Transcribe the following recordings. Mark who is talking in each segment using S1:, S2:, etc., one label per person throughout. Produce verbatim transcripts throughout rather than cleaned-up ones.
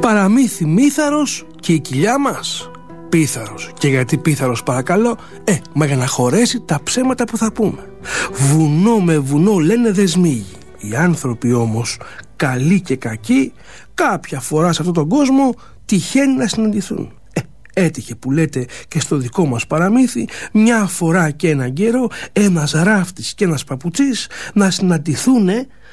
S1: Παραμύθι Μύθαρος και η κοιλιά μας Πίθαρος. Και γιατί Πίθαρος παρακαλώ? Ε, μα για να χωρέσει τα ψέματα που θα πούμε. Βουνό με βουνό λένε δεν σμίγει. Οι άνθρωποι όμως, καλοί και κακοί, κάποια φορά σε αυτόν τον κόσμο τυχαίνει να συναντηθούν. Ε, έτυχε που λέτε και στο δικό μας παραμύθι, μια φορά και έναν καιρό, ένας ράφτης και ένας παπουτσής να συναντηθούν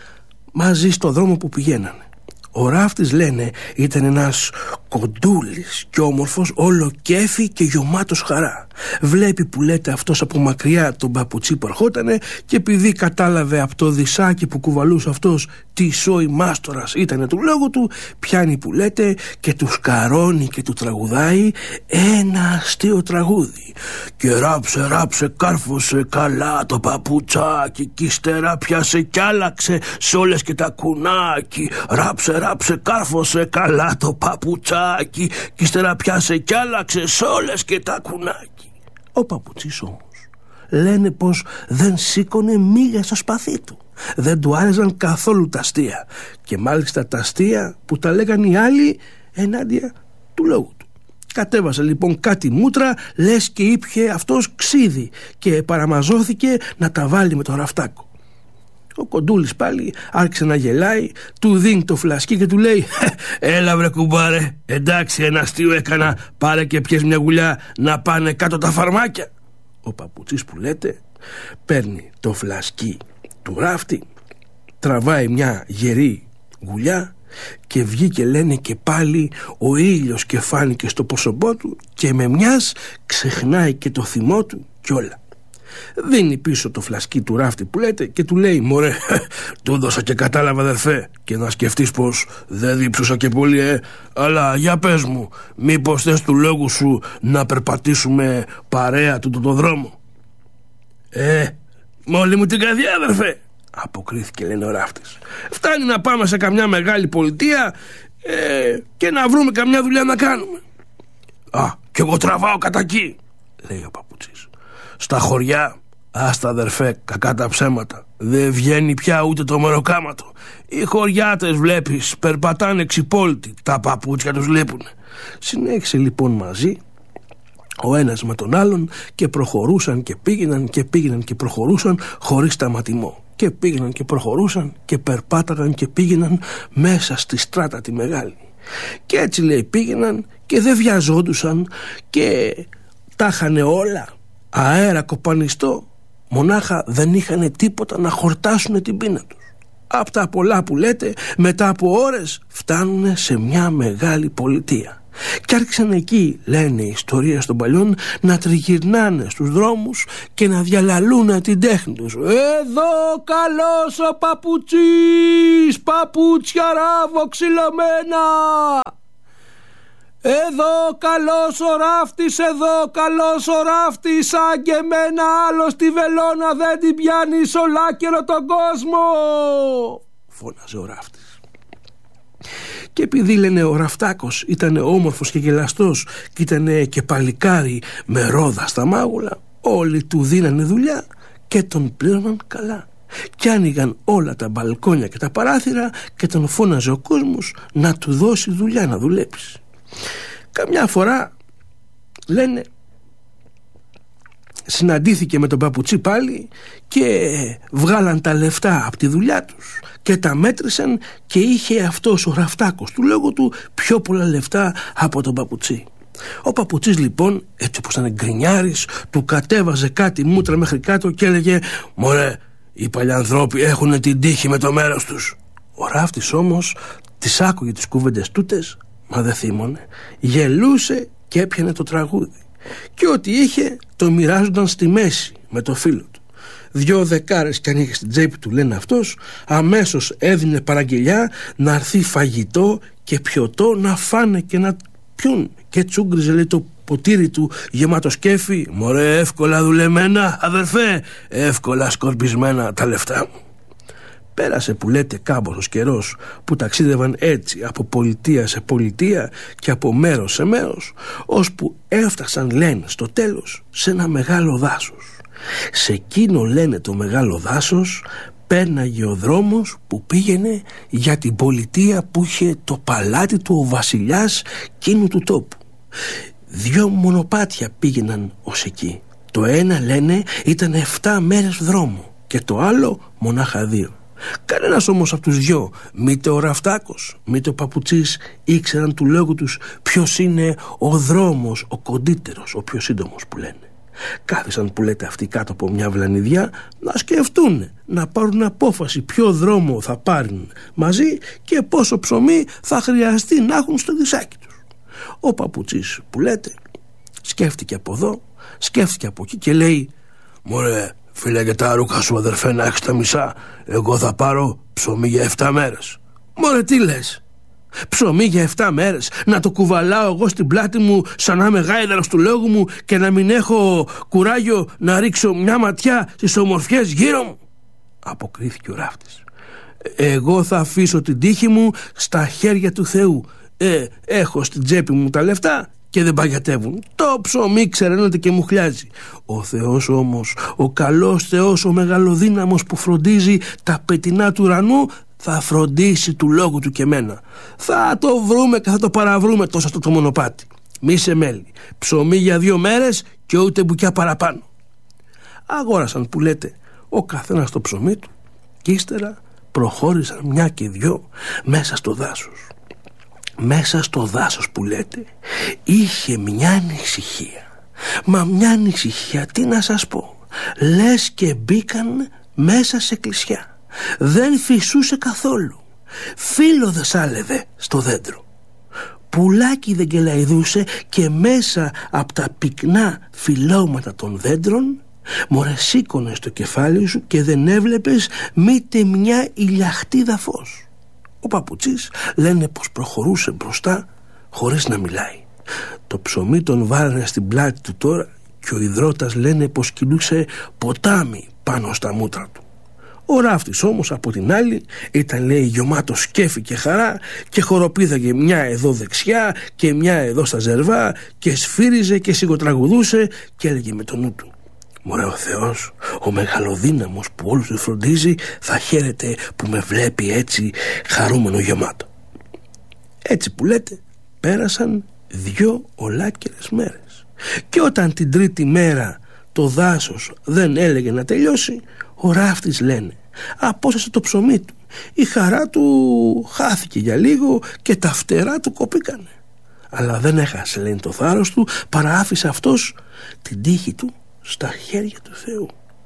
S1: μαζί στο δρόμο που πηγαίνανε. Ο ράφτης, λένε, ήταν ένας κοντούλης και όμορφος, όλο κέφι και γεμάτος χαρά. Βλέπει που λέτε αυτός από μακριά τον παπουτσί που ερχότανε και επειδή κατάλαβε από το δισάκι που κουβαλούσε αυτός τι σόι μάστορας ήτανε του λόγου του, πιάνει που λέτε και του σκαρώνει και του τραγουδάει ένα αστείο τραγούδι. Και ράψε ράψε κάρφωσε καλά το παπουτσάκι κι ύστερα πιάσε κι άλλαξε σ' όλες και τα κουνάκι. Ράψε ράψε κάρφωσε καλά το παπουτσάκι κι ύστερα πιάσε κι άλλαξε σ' όλες και τα κουνάκι. Ο παπουτσής όμως λένε πως δεν σήκωνε μίλια στο σπαθί του. Δεν του άρεσαν καθόλου τα αστεία και μάλιστα τα αστεία που τα λέγαν οι άλλοι ενάντια του λόγου του. Κατέβασε λοιπόν κάτι μούτρα, λες και ήπιε αυτός ξύδι και παραμαζώθηκε να τα βάλει με το ραφτάκο. Ο κοντούλης πάλι άρχισε να γελάει, του δίνει το φλασκί και του λέει «Έλα βρε κουμπάρε, εντάξει ένα αστείο έκανα, πάρε και πιες μια γουλιά να πάνε κάτω τα φαρμάκια». Ο παπουτσής που λέτε παίρνει το φλασκί του ράφτη, τραβάει μια γερή γουλιά και βγήκε, λένε, και πάλι ο ήλιος και φάνηκε στο πρόσωπό του και με μιας ξεχνάει και το θυμό του κι όλα. Δίνει πίσω το φλασκί του ράφτη που λέτε και του λέει «Μωρέ, του δώσα και κατάλαβα αδερφέ, και να σκεφτείς πως δεν δίψωσα και πολύ ε, αλλά για πες μου, μήπως θες του λόγου σου να περπατήσουμε παρέα του το, το δρόμο?» «Ε, μόλι μου την καρδιά αδερφέ», αποκρίθηκε, λένε, ο ράφτης. «Φτάνει να πάμε σε καμιά μεγάλη πολιτεία ε, και να βρούμε καμιά δουλειά να κάνουμε». «Α, κι εγώ τραβάω κατά εκεί», λέει ο παπουτσής. «Στα χωριά, άστα αδερφέ, κακά τα ψέματα, δεν βγαίνει πια ούτε το μεροκάματο. Οι χωριάτες βλέπεις περπατάνε εξυπόλυτοι, τα παπούτσια τους λείπουν». Συνέχισε λοιπόν μαζί ο ένας με τον άλλον και προχωρούσαν και πήγαιναν και πήγαιναν και προχωρούσαν χωρίς σταματημό. Και πήγαιναν και προχωρούσαν και περπάταγαν και πήγαιναν μέσα στη στράτα τη μεγάλη. Και έτσι, λέει, πήγαιναν και δεν βιαζόντουσαν και τα είχανε όλα αέρα κοπανιστό, μονάχα δεν είχανε τίποτα να χορτάσουν την πείνα τους. Απ' τα πολλά που λέτε, μετά από ώρες φτάνουν σε μια μεγάλη πολιτεία. Και άρχισαν εκεί, λένε οι ιστορίες των παλιών, να τριγυρνάνε στους δρόμους και να διαλαλούν την τέχνη τους. «Εδώ καλός ο παπουτσής, παπούτσια ράβο ξυλωμένα. Εδώ καλός ο ράφτης, εδώ καλός ο ράφτης, σαν και εμένα άλλο στη βελόνα δεν την πιάνει σ' ολάκερο τον κόσμο», φώναζε ο ράφτης. Και επειδή, λένε, ο ραφτάκος ήταν όμορφος και γελαστός και ήταν και παλικάρι με ρόδα στα μάγουλα, όλοι του δίνανε δουλειά και τον πλήρωναν καλά. Και άνοιγαν όλα τα μπαλκόνια και τα παράθυρα και τον φώναζε ο κόσμος να του δώσει δουλειά να δουλέψει. Καμιά φορά, λένε, συναντήθηκε με τον παπουτσί πάλι και βγάλαν τα λεφτά από τη δουλειά τους και τα μέτρησαν και είχε αυτός ο ραφτάκος του λόγου του πιο πολλά λεφτά από τον παπουτσί. Ο παπουτσής λοιπόν, έτσι όπως ήταν γκρινιάρης, του κατέβαζε κάτι μούτρα μέχρι κάτω και έλεγε «Μωρέ, οι παλιανθρώποι έχουν την τύχη με το μέρος τους». Ο ράφτης όμως τις άκουγε τις κουβέντες τούτες, μα δεν θύμωνε, γελούσε και έπιανε το τραγούδι και ό,τι είχε το μοιράζονταν στη μέση με το φίλο του. Δυο δεκάρες κι αν είχε στην τσέπη του, λένε αυτός, αμέσως έδινε παραγγελιά να έρθει φαγητό και πιωτό να φάνε και να πιούν. Και τσούγκριζε, λέει, το ποτήρι του γεμάτο σκέφη. «Μωρέ, εύκολα δουλεμένα αδερφέ, εύκολα σκορπισμένα τα λεφτά μου». Πέρασε, που λέτε, κάμποσος καιρός που ταξίδευαν έτσι από πολιτεία σε πολιτεία και από μέρος σε μέρος, ώσπου έφτασαν, λένε, στο τέλος σε ένα μεγάλο δάσος. Σε εκείνο, λένε, το μεγάλο δάσος πέρναγε ο δρόμος που πήγαινε για την πολιτεία που είχε το παλάτι του ο βασιλιάς εκείνου του τόπου. Δυο μονοπάτια πήγαιναν ως εκεί. Το ένα, λένε, ήταν εφτά μέρες δρόμο και το άλλο μονάχα δύο. Κανένας όμως από τους δυο, μήτε ο Ραφτάκος μήτε ο Παπουτσής, ήξεραν του λόγου τους ποιος είναι ο δρόμος ο κοντύτερος, ο πιο σύντομος που λένε. Κάθισαν, που λέτε, αυτοί κάτω από μια βλανιδιά να σκεφτούν, να πάρουν απόφαση ποιο δρόμο θα πάρουν μαζί και πόσο ψωμί θα χρειαστεί να έχουν στο δισάκι τους. Ο Παπουτσής, που λέτε, σκέφτηκε από εδώ, σκέφτηκε από εκεί και λέει: «Μωρέ, φίλε, για τα ρούχα σου, αδερφέ, να έχεις τα μισά. Εγώ θα πάρω ψωμί για εφτά μέρες». «Μωρέ, τι λες? Ψωμί για εφτά μέρες, να το κουβαλάω εγώ στην πλάτη μου σαν να είμαι γάιδαρος του λόγου μου και να μην έχω κουράγιο να ρίξω μια ματιά στις ομορφιές γύρω μου?» Αποκρίθηκε ο ράφτης. «Εγώ θα αφήσω την τύχη μου στα χέρια του Θεού. Ε, έχω στην τσέπη μου τα λεφτά και δεν παγιατεύουν. Το ψωμί ξεραίνεται και μου χλιάζει. Ο Θεός όμως, ο καλός Θεός, ο μεγαλοδύναμος που φροντίζει τα πετεινά του ουρανού, θα φροντίσει του λόγου του και εμένα. Θα το βρούμε και θα το παραβρούμε τόσο στο το μονοπάτι. Μη σε μέλη. Ψωμί για δύο μέρες και ούτε μπουκιά παραπάνω». Αγόρασαν, που λέτε, ο καθένας το ψωμί του και ύστερα προχώρησαν μια και δυο μέσα στο δάσος. Μέσα στο δάσος, που λέτε, είχε μια ανησυχία. Μα μια ανησυχία, τι να σας πω, λες και μπήκαν μέσα σε κλεισιά. Δεν φυσούσε καθόλου. Φύλλο δεν σάλευε στο δέντρο. Πουλάκι δεν κελαϊδούσε και μέσα από τα πυκνά φυλλώματα των δέντρων, μωρέ, σήκωνες το κεφάλι σου και δεν έβλεπες μήτε μια ηλιαχτίδα φως. Ο Παπουτσής, λένε, πως προχωρούσε μπροστά χωρίς να μιλάει. Το ψωμί τον βάλανε στην πλάτη του τώρα και ο υδρότας, λένε, πως κυλούσε ποτάμι πάνω στα μούτρα του. Ο ράφτης όμως από την άλλη ήταν, λέει, γεμάτος σκέφη και χαρά και χοροπήδαγε μια εδώ δεξιά και μια εδώ στα ζερβά και σφύριζε και σιγοτραγουδούσε και έλεγε με το νου του: «Μωρέ, ο Θεός, ο μεγαλοδύναμος που όλους τους φροντίζει, θα χαίρεται που με βλέπει έτσι χαρούμενο γεμάτο». Έτσι, που λέτε, πέρασαν δυο ολάκερες μέρες και όταν την τρίτη μέρα το δάσος δεν έλεγε να τελειώσει, ο ράφτης, λένε, απόσασε το ψωμί του. Η χαρά του χάθηκε για λίγο και τα φτερά του κοπήκανε. Αλλά δεν έχασε, λένε, το θάρρος του, παρά άφησε αυτός την τύχη του στα χέρια του Θεού.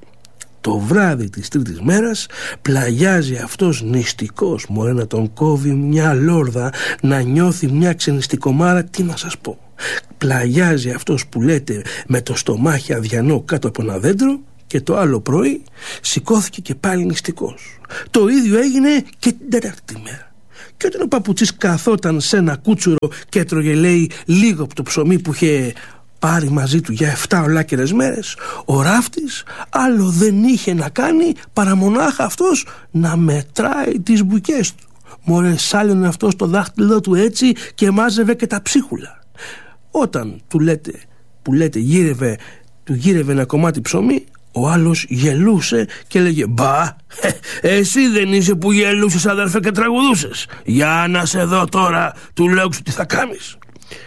S1: Το βράδυ της τρίτης μέρας πλαγιάζει αυτός νηστικός, μωρέ, να τον κόβει μια λόρδα, να νιώθει μια ξενιστικομάρα, τι να σας πω. Πλαγιάζει αυτός, που λέτε, με το στομάχι αδιανό κάτω από ένα δέντρο και το άλλο πρωί σηκώθηκε και πάλι νηστικός. Το ίδιο έγινε και την τέταρτη μέρα. Και όταν ο Παπουτσής καθόταν σε ένα κούτσουρο και έτρωγε, λέει, λίγο από το ψωμί που είχε πάρει μαζί του για εφτά ολάκερες μέρες, ο ράφτης άλλο δεν είχε να κάνει παρά μονάχα αυτός να μετράει τις μπουκές του. Μωρέ, σάλαινε αυτός το δάχτυλο του έτσι και μάζευε και τα ψίχουλα. Όταν του λέτε, που λέτε, γύρευε, του γύρευε ένα κομμάτι ψωμί, ο άλλος γελούσε και λέγε: «Μπα, εσύ δεν είσαι που γελούσες, αδερφέ, και τραγουδούσες? Για να σε δω τώρα, του λόγου σου τι θα κάνεις.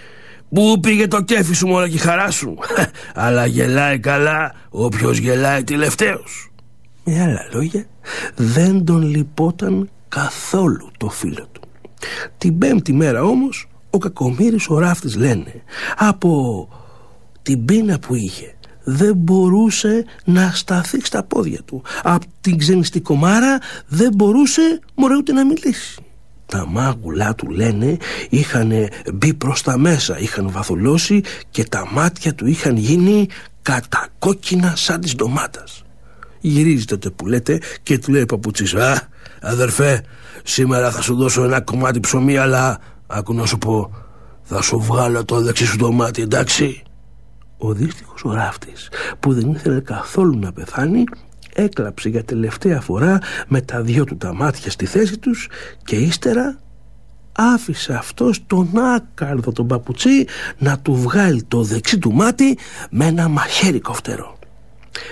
S1: Πού πήγε το κέφι σου, μωρέ, και η χαρά σου? Αλλά γελάει καλά όποιος γελάει τελευταίος». Με άλλα λόγια, δεν τον λυπόταν καθόλου το φίλο του. Την πέμπτη μέρα όμως, ο κακομοίρης ο ράφτης, λένε, από την πείνα που είχε, δεν μπορούσε να σταθεί στα πόδια του. Από την ξενιστικομάρα δεν μπορούσε, μωρέ, ούτε να μιλήσει. Τα μάγουλά του, λένε, είχαν μπει προς τα μέσα, είχαν βαθουλώσει και τα μάτια του είχαν γίνει κατακόκκινα σαν της ντομάτας. Γυρίζει τότε, που λέτε, και του λέει ο Παπουτσής: «Α, αδερφέ, σήμερα θα σου δώσω ένα κομμάτι ψωμί, αλλά άκου να σου πω, θα σου βγάλω το δεξί σου το μάτι, εντάξει?» Ο δύστιχος ο ράφτης, που δεν ήθελε καθόλου να πεθάνει, έκλαψε για τελευταία φορά με τα δυο του τα μάτια στη θέση τους και ύστερα άφησε αυτός τον άκαρδο τον Παπουτσί να του βγάλει το δεξί του μάτι με ένα μαχαίρι κοφτερό.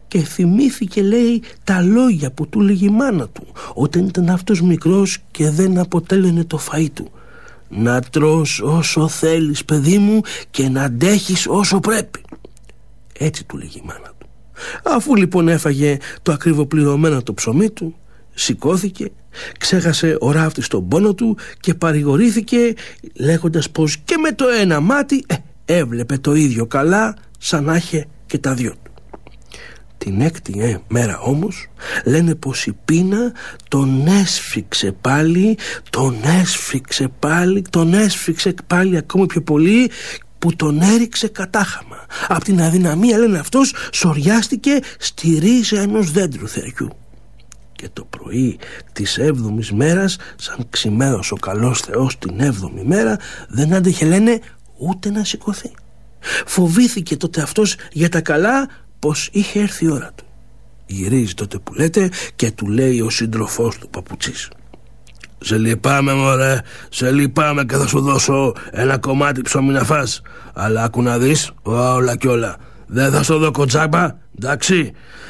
S1: και θυμήθηκε, λέει, τα λόγια που του λέγει η μάνα του όταν ήταν αυτός μικρός και δεν αποτέλαινε το φαΐ του. «Να τρως όσο θέλεις, παιδί μου, και να αντέχεις όσο πρέπει». Έτσι του λέγει η μάνα του. Αφού λοιπόν έφαγε το ακριβοπληρωμένο το ψωμί του, σηκώθηκε, ξέχασε ο ράφτης τον πόνο του και παρηγορήθηκε, λέγοντας πως και με το ένα μάτι ε, έβλεπε το ίδιο καλά σαν να είχε και τα δυο του. Την έκτη ε, μέρα όμως λένε πως η πείνα τον έσφιξε πάλι, τον έσφιξε πάλι, τον έσφιξε πάλι ακόμη πιο πολύ, που τον έριξε κατάχαμα. Απ' την αδυναμία, λένε, αυτός σοριάστηκε στη ρίζα ενός δέντρου θεριού. Και το πρωί της έβδομης μέρας, σαν ξημέρωσε ο καλός Θεός την έβδομη μέρα, δεν άντεχε, λένε, ούτε να σηκωθεί. Φοβήθηκε τότε αυτός για τα καλά πως είχε έρθει η ώρα του. Γυρίζει τότε που λέτε και του λέει ο σύντροφός του παπουτσής: «Σε λυπάμαι, μωρέ, σε λυπάμαι και θα σου δώσω ένα κομμάτι ψωμί να φας, αλλά άκου να δεις, όλα κι όλα, δεν θα σου δω κοτσάπα, εντάξει,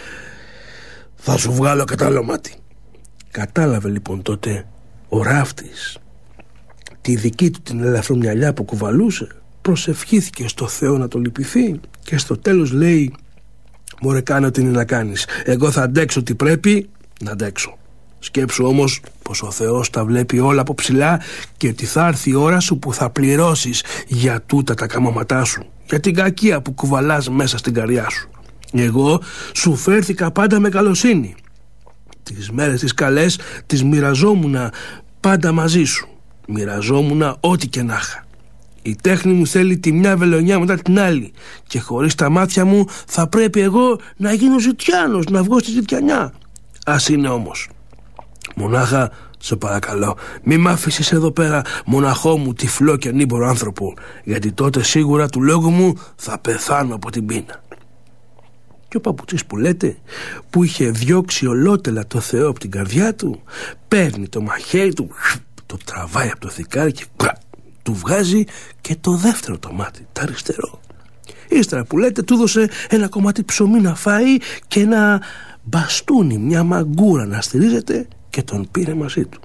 S1: θα σου βγάλω και το άλλο μάτι». Κατάλαβε λοιπόν τότε ο ράφτης τη δική του την ελαφρομυαλιά που κουβαλούσε, προσευχήθηκε στο Θεό να το λυπηθεί και στο τέλος λέει: «Μωρέ, κάνε ό,τι είναι να κάνεις, εγώ θα αντέξω τι πρέπει να αντέξω. Σκέψου όμως πως ο Θεός τα βλέπει όλα από ψηλά και ότι θα έρθει η ώρα σου που θα πληρώσεις για τούτα τα καμώματά σου, για την κακία που κουβαλάς μέσα στην καρδιά σου. Εγώ σου φέρθηκα πάντα με καλοσύνη. Τις μέρες τις καλές τις μοιραζόμουν πάντα μαζί σου. Μοιραζόμουν ό,τι και να είχα. Η τέχνη μου θέλει τη μια βελονιά μετά την άλλη και χωρίς τα μάτια μου θα πρέπει εγώ να γίνω ζητιάνος, να βγω στη ζητιανιά. Ας είναι όμως. Μονάχα, σε παρακαλώ, μη μ' άφησες εδώ πέρα μοναχό μου, τυφλό και ανήμπορο άνθρωπο, γιατί τότε σίγουρα του λόγου μου θα πεθάνω από την πείνα». Και ο παπουτσής που λέτε, που είχε διώξει ολότελα το Θεό από την καρδιά του, παίρνει το μαχαίρι του, το τραβάει από το θικάρι και του βγάζει και το δεύτερο το μάτι, το αριστερό. Ύστερα που λέτε του δώσε ένα κομμάτι ψωμί να φάει και ένα μπαστούνι, μια μαγκούρα να στηρίζεται, και τον πήρε μαζί του.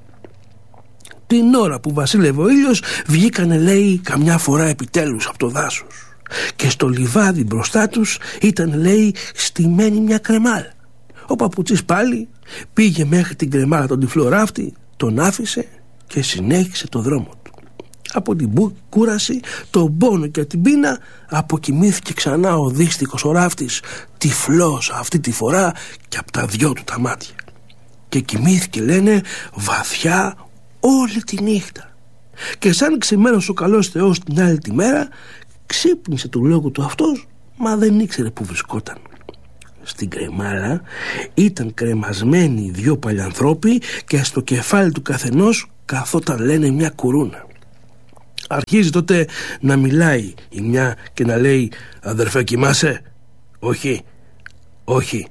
S1: Την ώρα που βασίλευε ο ήλιος, βγήκανε, λέει, καμιά φορά επιτέλους από το δάσος και στο λιβάδι μπροστά τους ήταν, λέει, στημένη μια κρεμάλα. Ο παπουτσής πάλι πήγε μέχρι την κρεμάλα τον τυφλό ράφτη, τον άφησε και συνέχισε το δρόμο του. Από την κούραση, τον πόνο και την πείνα αποκοιμήθηκε ξανά ο δύστικος ο ράφτης, τυφλός αυτή τη φορά και από τα δυο του τα μάτια. Και κοιμήθηκε, λένε, βαθιά όλη τη νύχτα. Και σαν ξημέρωσε ο καλός Θεός την άλλη τη μέρα, ξύπνησε του λόγου του αυτός, μα δεν ήξερε που βρισκόταν. Στην κρεμάλα ήταν κρεμασμένοι οι δυο παλιανθρώποι και στο κεφάλι του καθενός καθόταν, λένε, μια κουρούνα. Αρχίζει τότε να μιλάει η μια και να λέει: «Αδερφέ, κοιμάσαι?» «Όχι, όχι»,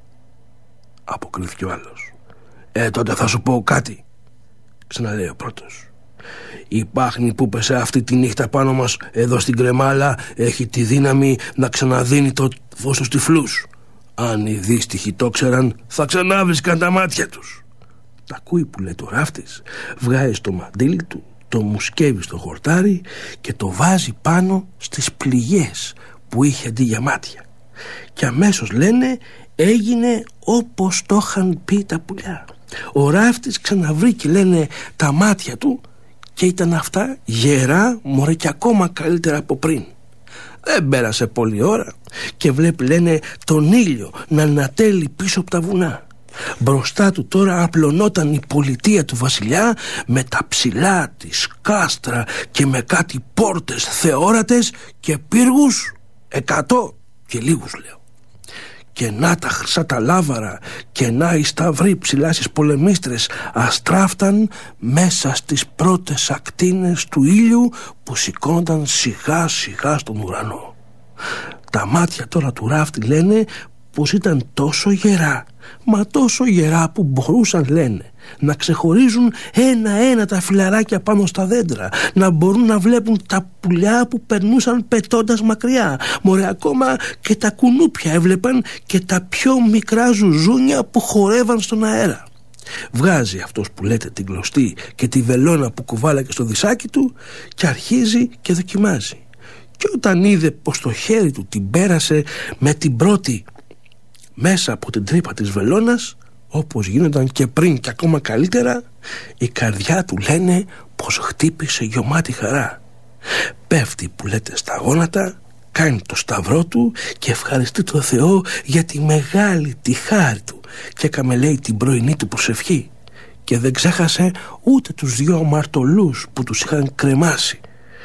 S1: αποκρίθηκε ο άλλος. «Ε, τότε θα σου πω κάτι», ξαναλέει ο πρώτος. «Η πάχνη που πέσε αυτή τη νύχτα πάνω μας εδώ στην κρεμάλα έχει τη δύναμη να ξαναδίνει το φως στους τυφλούς. Αν οι δύστιχοι το ξέραν, θα ξανάβρισκαν τα μάτια τους». Τα ακούει που λέει το ράφτης, βγάζει το μαντίλι του, το μουσκεύει στο χορτάρι και το βάζει πάνω στις πληγές που είχε αντί για μάτια. Και αμέσως, λένε, έγινε όπως το είχαν πει τα πουλιά. Ο ράφτης ξαναβρήκε, λένε, τα μάτια του και ήταν αυτά γερά, μωρέ, και ακόμα καλύτερα από πριν. Δεν πέρασε πολλή ώρα και βλέπει, λένε, τον ήλιο να ανατέλει πίσω από τα βουνά. Μπροστά του τώρα απλωνόταν η πολιτεία του βασιλιά με τα ψηλά της κάστρα και με κάτι πόρτες θεόρατες και πύργους εκατό και λίγους, λέω. Και να τα χρυσά τα λάβαρα και να οι σταυροί ψηλά στις πολεμίστρες αστράφταν μέσα στις πρώτες ακτίνες του ήλιου που σηκώνονταν σιγά σιγά στον ουρανό. Τα μάτια τώρα του ράφτη, λένε, πως ήταν τόσο γερά, μα τόσο γερά που μπορούσαν, λένε, να ξεχωρίζουν ένα-ένα τα φιλαράκια πάνω στα δέντρα, να μπορούν να βλέπουν τα πουλιά που περνούσαν πετώντας μακριά. Μωρέ, ακόμα και τα κουνούπια έβλεπαν και τα πιο μικρά ζουζούνια που χορεύαν στον αέρα. Βγάζει αυτός που λέτε την κλωστή και τη βελόνα που κουβάλακε στο δισάκι του και αρχίζει και δοκιμάζει. Και όταν είδε πως το χέρι του την πέρασε με την πρώτη μέσα από την τρύπα της βελόνας, όπως γίνονταν και πριν και ακόμα καλύτερα, η καρδιά του, λένε, πως χτύπησε γεμάτη χαρά. Πέφτει που λέτε στα γόνατα, κάνει το σταυρό του και ευχαριστεί το Θεό για τη μεγάλη τη χάρη του και έκαμε, λέει, την πρωινή του προσευχή και δεν ξέχασε ούτε τους δυο αμαρτωλούς που τους είχαν κρεμάσει.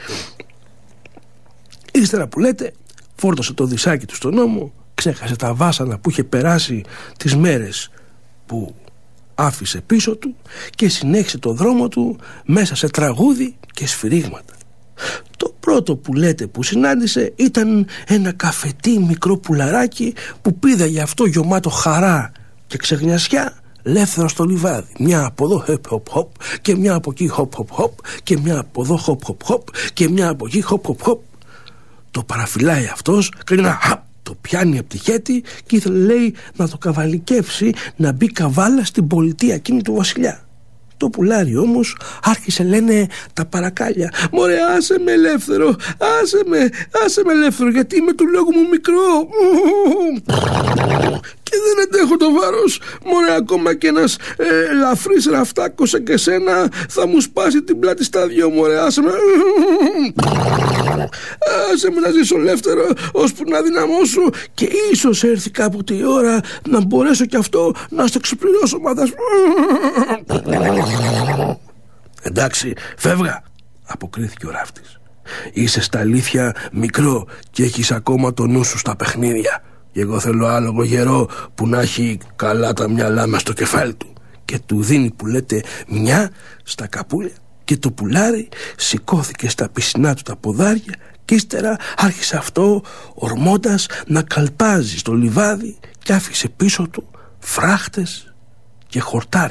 S1: Ύστερα που λέτε φόρτωσε το δισάκι του στον ώμο, ξέχασε τα βάσανα που είχε περάσει τις μέρες που άφησε πίσω του και συνέχισε το δρόμο του μέσα σε τραγούδι και σφυρίγματα. Το πρώτο που λέτε που συνάντησε ήταν ένα καφετί μικρό πουλαράκι που πήδαγε αυτό γεμάτο χαρά και ξεχνιασιά ελεύθερο στο λιβάδι. Μια από εδώ hop hop hop και μια από εκεί hop hop hop και μια από εδώ hop hop hop και μια από εκεί hop hop hop. Το παραφυλάει αυτός, κάνει ένα χαπ, το πιάνει από τη χέτη και ήθελε, λέει, να το καβαλικεύσει να μπει καβάλα στην πολιτεία εκείνη του βασιλιά. Το πουλάρι όμως άρχισε, λένε, τα παρακάλια. Μωρέ, άσε με ελεύθερο, άσε με, άσε με ελεύθερο, γιατί είμαι του λόγου μου μικρό και δεν αντέχω το βάρος. Μωρέ, ακόμα και ένας ε, ελαφρύς ραφτάκος σαν και σένα θα μου σπάσει την πλάτη στα δυο. Μωρέ, άσε με, άσε με να ζήσω ελεύθερο ώσπου να δυναμώσω και ίσως έρθει κάποτε η ώρα να μπορέσω κι αυτό να στο ξεπληρώσω, μάθας. Εντάξει, φεύγα, αποκρίθηκε ο ράφτης. Είσαι στα αλήθεια μικρό και έχεις ακόμα το νου σου στα παιχνίδια. Και εγώ θέλω άλογο γερό που να έχει καλά τα μυαλά μες στο κεφάλι του. Και του δίνει που λέτε μια στα καπούλια και το πουλάρι σηκώθηκε στα πισινά του τα ποδάρια και ύστερα άρχισε αυτό ορμώντας να καλπάζει στο λιβάδι και άφησε πίσω του φράχτες και χορτάρια.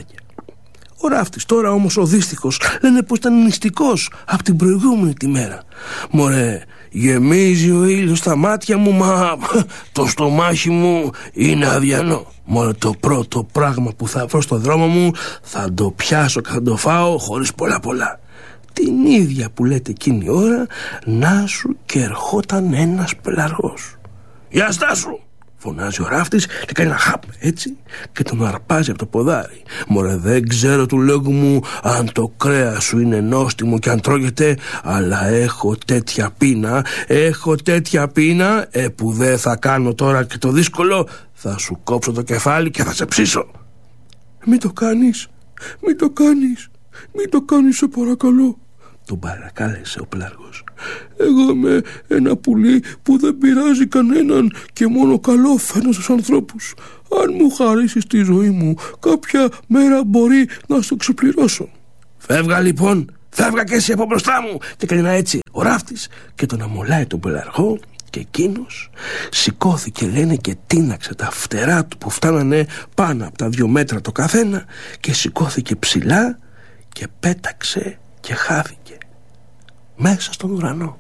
S1: Ο ράφτης τώρα όμως ο δύστιχος λένε πως ήταν νηστικός από την προηγούμενη τη μέρα. Μωρέ, γεμίζει ο ήλιος στα μάτια μου, μα το στομάχι μου είναι αδιανό. Μωρέ, το πρώτο πράγμα που θα βρω στο δρόμο μου θα το πιάσω και θα το φάω χωρίς πολλά πολλά. Την ίδια που λέτε εκείνη η ώρα να σου και ερχόταν ένας πελαργός. «Γεια στάσου», φωνάζει ο ράφτης και κάνει ένα χαπ έτσι και τον αρπάζει από το ποδάρι. Μωρέ, δεν ξέρω του λόγου μου αν το κρέας σου είναι νόστιμο και αν τρώγεται, αλλά έχω τέτοια πείνα, έχω τέτοια πείνα ε, που δεν θα κάνω τώρα και το δύσκολο, θα σου κόψω το κεφάλι και θα σε ψήσω. «Μην το κάνεις, μην το κάνεις, μην το κάνεις, σε παρακαλώ», τον παρακάλεσε ο πελαργός. «Εγώ είμαι ένα πουλί που δεν πειράζει κανέναν και μόνο καλό φαίνω στους ανθρώπους. Αν μου χαρίσεις τη ζωή μου, κάποια μέρα μπορεί να στο ξεπληρώσω». «Φεύγα λοιπόν, φεύγα και εσύ από μπροστά μου», και κάνει ένα έτσι ο ράφτης και τον αμολάει τον πελαργό και εκείνος σηκώθηκε, λένε, και τίναξε τα φτερά του που φτάνανε πάνω από τα δύο μέτρα το καθένα και σηκώθηκε ψηλά και πέταξε και χάθηκε μέσα στον ουρανό.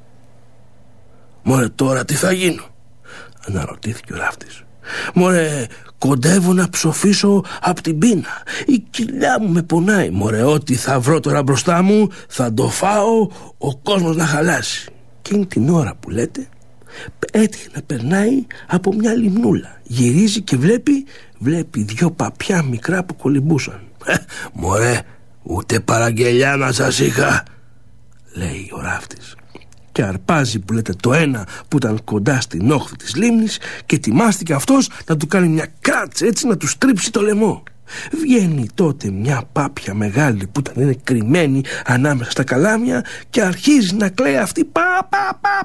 S1: «Μωρέ, τώρα τι θα γίνω?» αναρωτήθηκε ο ράφτης. «Μωρέ, κοντεύω να ψοφήσω απ' την πείνα. Η κοιλιά μου με πονάει. Μωρέ, ό,τι θα βρω τώρα μπροστά μου θα το φάω, ο κόσμος να χαλάσει». Εκείνη την ώρα που λέτε έτυχε να περνάει από μια λιμνούλα. Γυρίζει και βλέπει Βλέπει δυο παπιά μικρά που κολυμπούσαν. «Μωρέ, ούτε παραγγελιά να σας είχα», λέει ο ράφτης. Και αρπάζει που λέτε το ένα που ήταν κοντά στην όχθη της λίμνης και ετοιμάστηκε αυτός να του κάνει μια κράτσα έτσι να του στρίψει το λαιμό. Βγαίνει τότε μια πάπια μεγάλη που ήταν είναι κρυμμένη ανάμεσα στα καλάμια και αρχίζει να κλαίει αυτή «Πα, πα, πα,